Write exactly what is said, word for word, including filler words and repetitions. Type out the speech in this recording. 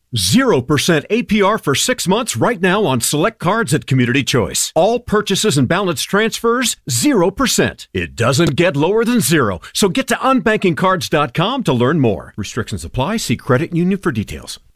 zero percent A P R for six months right now on select cards at Community Choice. All purchases and balance transfers, zero percent. It doesn't get lower than zero. So get to unbanking cards dot com to learn more. Restrictions apply. See credit union for details.